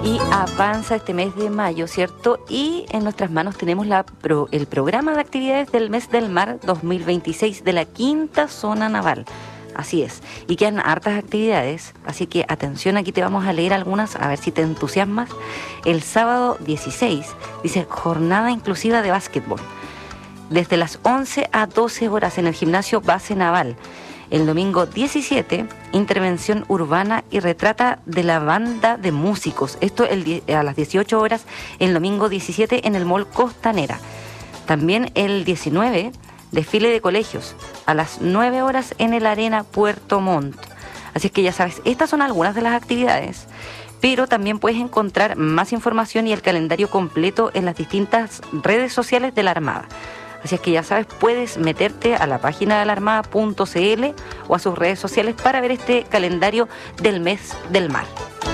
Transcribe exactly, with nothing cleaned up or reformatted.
Y avanza este mes de mayo, ¿cierto? Y en nuestras manos tenemos la pro, el programa de actividades del mes del mar dos mil veintiséis de la quinta zona naval. Así es. Y quedan hartas actividades, así que atención, aquí te vamos a leer algunas, a ver si te entusiasmas. El sábado dieciséis dice jornada inclusiva de básquetbol. Desde las once a doce horas en el gimnasio base naval. El domingo diecisiete, intervención urbana y retrata de la banda de músicos. Esto el, a las dieciocho horas, el domingo diecisiete en el Mall Costanera. También el diecinueve, desfile de colegios, a las nueve horas en el Arena Puerto Montt. Así es que ya sabes, estas son algunas de las actividades, pero también puedes encontrar más información y el calendario completo en las distintas redes sociales de la Armada. Así es que ya sabes, puedes meterte a la página de la armada punto c l o a sus redes sociales para ver este calendario del mes del mar.